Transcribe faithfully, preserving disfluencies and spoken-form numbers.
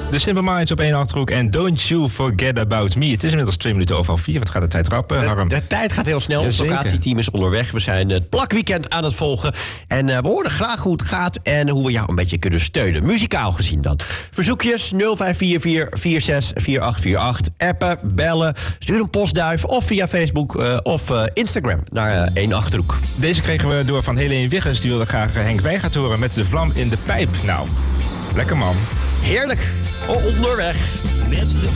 De Simple Minds op één Achterhoek en Don't You Forget About Me. Het is inmiddels twee minuten over half vier. Wat gaat de tijd rap, Harm? De, de tijd gaat heel snel. Het locatieteam is onderweg. We zijn het plakweekend aan het volgen. En uh, we horen graag hoe het gaat en hoe we jou een beetje kunnen steunen. Muzikaal gezien dan. Verzoekjes nul vijf vier vier vier zes vier acht vier acht. Appen, bellen, stuur een postduif of via Facebook uh, of uh, Instagram naar uh, één Achterhoek. Deze kregen we door van Helene Wiggers. Die wilde graag Henk Wijngaard horen met de vlam in de pijp. Nou, lekker man. Heerlijk. Onderweg. Met de